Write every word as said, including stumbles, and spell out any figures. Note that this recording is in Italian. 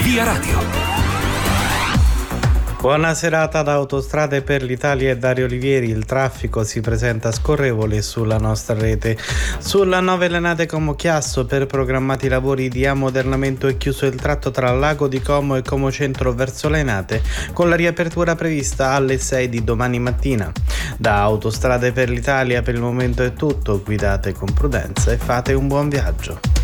Via Radio. Buona serata da Autostrade per l'Italia e Dario Olivieri. Il traffico si presenta scorrevole sulla nostra rete. Sulla nove Lenate Como Chiasso, per programmati lavori di ammodernamento è chiuso il tratto tra Lago di Como e Como Centro verso Lenate, con la riapertura prevista alle sei di domani mattina. Da Autostrade per l'Italia per il momento è tutto. Guidate con prudenza e fate un buon viaggio.